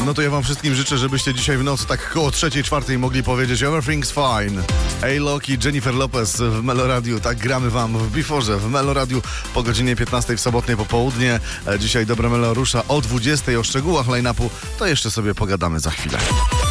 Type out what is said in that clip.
No to ja wam wszystkim życzę, żebyście dzisiaj w nocy tak koło 3:00-4:00 mogli powiedzieć Everything's fine. A-Lock i Jennifer Lopez w Meloradiu. Tak gramy wam w Before'ze, w Meloradiu po godzinie 15:00 w sobotnie popołudnie. Dzisiaj Dobre Melo rusza o 20:00. O szczegółach line-upu to jeszcze sobie pogadamy za chwilę.